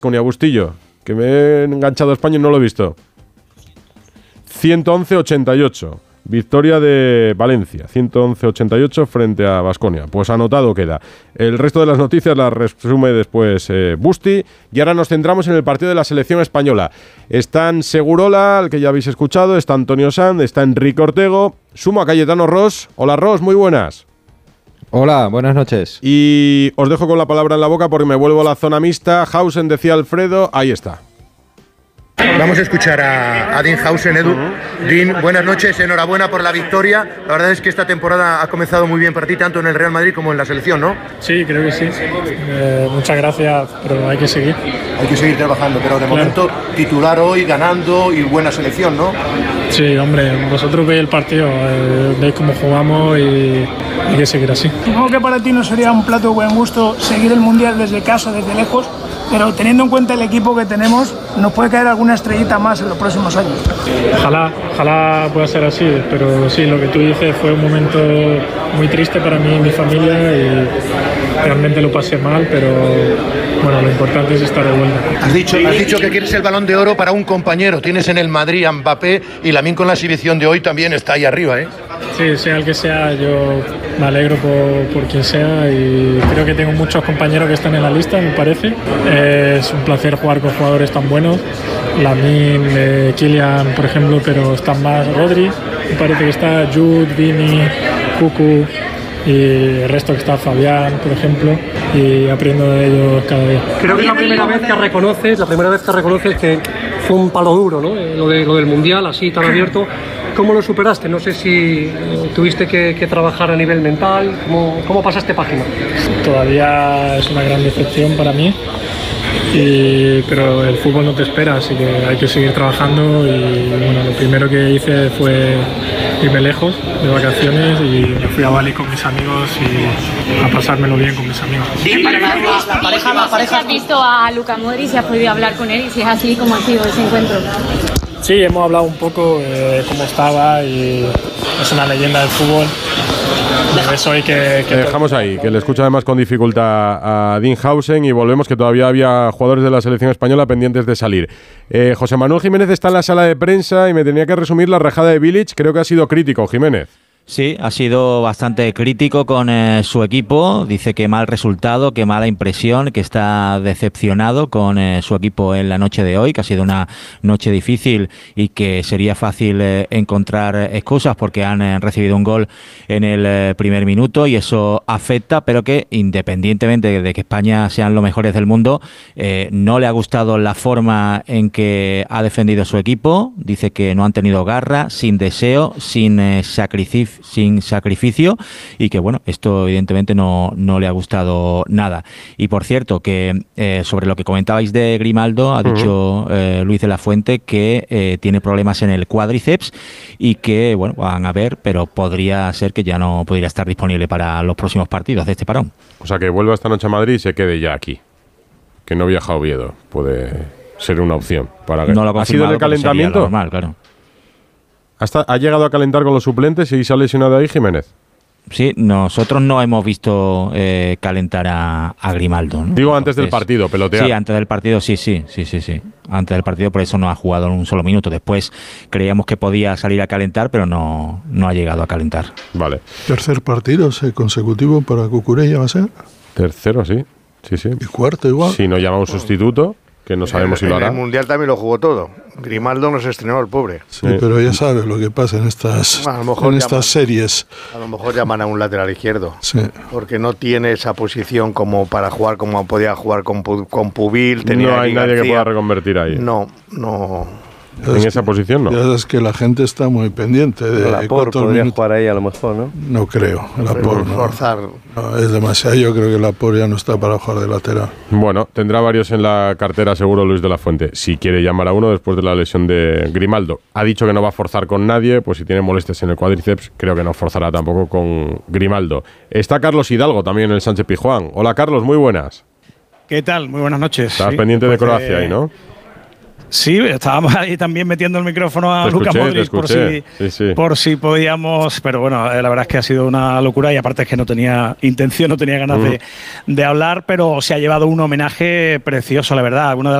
con Bustillo, que me he enganchado a España y no lo he visto. 111-88. Victoria de Valencia, 111-88 frente a Baskonia. Pues anotado queda. El resto de las noticias las resume después Busti. Y ahora nos centramos en el partido de la selección española. Están Segurola, al que ya habéis escuchado, está Antonio Sanz, está Enrique Ortego, sumo a Cayetano Ross. Hola Ross, muy buenas. Hola, buenas noches. Y os dejo con la palabra en la boca porque me vuelvo a la zona mixta. Hausen, decía Alfredo, ahí está. Vamos a escuchar a Dean Hausen, Edu. Dean, buenas noches, enhorabuena por la victoria. La verdad es que esta temporada ha comenzado muy bien para ti, tanto en el Real Madrid como en la selección, ¿no? Sí, creo que sí. Muchas gracias, pero hay que seguir. Hay que seguir trabajando, pero de momento titular hoy, ganando y buena selección, ¿no? Sí, hombre, vosotros veis el partido, veis cómo jugamos y hay que seguir así. Supongo que para ti no sería un plato de buen gusto seguir el Mundial desde casa, desde lejos, pero teniendo en cuenta el equipo que tenemos, nos puede caer alguna estrellita más en los próximos años. Ojalá pueda ser así, pero sí, lo que tú dices fue un momento muy triste para mí y mi familia y realmente lo pasé mal, pero bueno, lo importante es estar de vuelta. Has dicho que quieres el Balón de Oro para un compañero. Tienes en el Madrid a Mbappé y Lamine con la exhibición de hoy también está ahí arriba, ¿eh? Sí, sea el que sea, yo me alegro por quien sea y creo que tengo muchos compañeros que están en la lista, me parece. Es un placer jugar con jugadores tan buenos, Lamine, Kylian, por ejemplo, pero están más Rodri, me parece que está Jude, Vini, Cucu y el resto que está Fabián, por ejemplo, y aprendo de ellos cada día. Creo que es la primera vez que reconoces que fue un palo duro, ¿no? Lo del Mundial, así tan abierto. ¿Cómo lo superaste? No sé si tuviste que trabajar a nivel mental. ¿Cómo pasaste página? Todavía es una gran decepción para mí, pero el fútbol no te espera, así que hay que seguir trabajando. Y bueno, lo primero que hice fue irme lejos de vacaciones y me fui a Bali con mis amigos y a pasármelo bien con mis amigos. No sé si has visto a Luka Modric, si has podido hablar con él y si es así como ha sido ese encuentro. Sí, hemos hablado un poco de cómo estaba y es una leyenda del fútbol. Eso hay que dejamos ahí, que le escucho además con dificultad a Dean Hausen y volvemos, que todavía había jugadores de la selección española pendientes de salir. José Manuel Jiménez está en la sala de prensa y me tenía que resumir la rajada de Bilic. Creo que ha sido crítico, Jiménez. Sí, ha sido bastante crítico con su equipo. Dice que mal resultado, que mala impresión, que está decepcionado con su equipo en la noche de hoy, que ha sido una noche difícil y que sería fácil encontrar excusas porque han recibido un gol en el primer minuto y eso afecta, pero que independientemente de que España sean los mejores del mundo, no le ha gustado la forma en que ha defendido su equipo. Dice que no han tenido garra, sin deseo, sin sacrificio y que bueno, esto evidentemente no le ha gustado nada. Y por cierto, que sobre lo que comentabais de Grimaldo, ha dicho Luis de la Fuente que tiene problemas en el cuádriceps y que bueno, van a ver, pero podría ser que ya no podría estar disponible para los próximos partidos de este parón. O sea, que vuelva esta noche a Madrid y se quede ya aquí, que no viaja a Oviedo, puede ser una opción para que... No lo ha sido el calentamiento normal, claro. ¿Ha llegado a calentar con los suplentes y se ha lesionado ahí Jiménez? Sí, nosotros no hemos visto calentar a Grimaldo, ¿no? Digo, antes del partido, pelotear. Sí, antes del partido, sí. Antes del partido, por eso no ha jugado en un solo minuto. Después creíamos que podía salir a calentar, pero no ha llegado a calentar. Vale. Tercer partido consecutivo para Cucurella, ¿va a ser? Tercero, sí. Y cuarto igual. Si no llama un sustituto, que no sabemos si lo hará. En el Mundial también lo jugó todo. Grimaldo no se estrenó, el pobre. Sí, pero ya sabes lo que pasa en estas, series. A lo mejor llaman a un lateral izquierdo. Sí. Porque no tiene esa posición como para jugar como podía jugar con Pubil. No hay nadie que pueda reconvertir ahí. No. En esa posición no. Ya sabes que la gente está muy pendiente de Laporte podría jugar ahí a lo mejor, ¿no? No creo. Laporte no. Forzar. No, es demasiado. Yo creo que Laporte ya no está para jugar de lateral. Bueno, tendrá varios en la cartera seguro Luis de la Fuente, si quiere llamar a uno después de la lesión de Grimaldo. Ha dicho que no va a forzar con nadie, pues si tiene molestias en el cuádriceps, creo que no forzará tampoco con Grimaldo. Está Carlos Hidalgo también en el Sánchez Pizjuán. Hola Carlos, muy buenas. ¿Qué tal? Muy buenas noches. Estás pendiente de Croacia ahí, ¿no? Sí, estábamos ahí también metiendo el micrófono a Luka Modric por si podíamos, pero bueno, la verdad es que ha sido una locura y aparte es que no tenía intención, no tenía ganas de hablar, pero se ha llevado un homenaje precioso, la verdad.